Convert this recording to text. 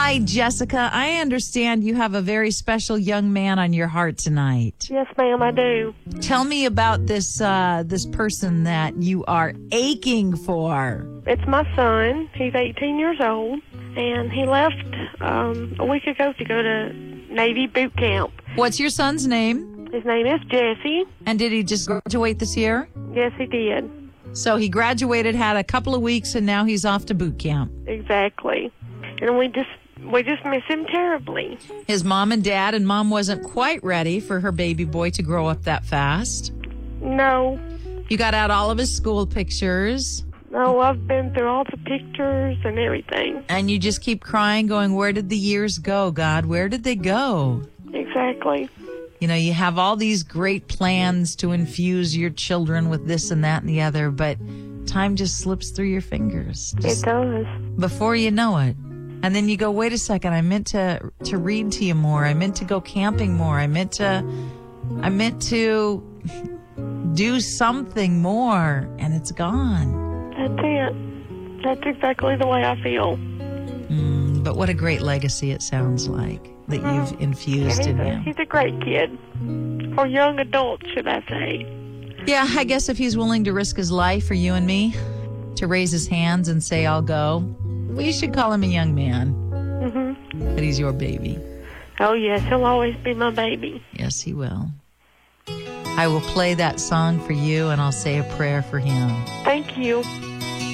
Hi, Jessica. I understand you have a very special young man on your heart tonight. Yes, ma'am, I do. Tell me about this person that you are aching for. It's my son. He's 18 years old, and he left a week ago to go to Navy boot camp. What's your son's name? His name is Jesse. And did he just graduate this year? Yes, he did. So he graduated, had a couple of weeks, and now he's off to boot camp. Exactly. And we just miss him terribly. His mom and dad, and mom wasn't quite ready for her baby boy to grow up that fast. No. You got out all of his school pictures. No, I've been through all the pictures and everything. And you just keep crying, going, where did the years go, God? Where did they go? Exactly. You know, you have all these great plans to infuse your children with this and that and the other, but time just slips through your fingers. It does. Before you know it. And then you go, wait a second, I meant to read to you more. I meant to go camping more. I meant to do something more, and it's gone. That's it. That's exactly the way I feel. But what a great legacy it sounds like that you've infused in him. He's a great kid. Or young adult, should I say. Yeah, I guess if he's willing to risk his life for you and me, to raise his hands and say, I'll go, we should call him a young man. But he's your baby. Oh, yes, he'll always be my baby. Yes, he will. I will play that song for you, and I'll say a prayer for him. Thank you.